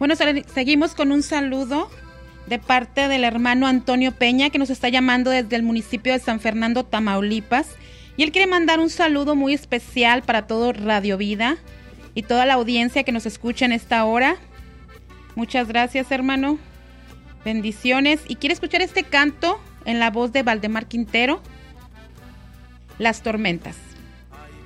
Bueno, seguimos con un saludo de parte del hermano Antonio Peña, que nos está llamando desde el municipio de San Fernando, Tamaulipas. Y él quiere mandar un saludo muy especial para todo Radio Vida y toda la audiencia que nos escucha en esta hora. Muchas gracias, hermano. Bendiciones. Y quiere escuchar este canto en la voz de Valdemar Quintero, Las Tormentas.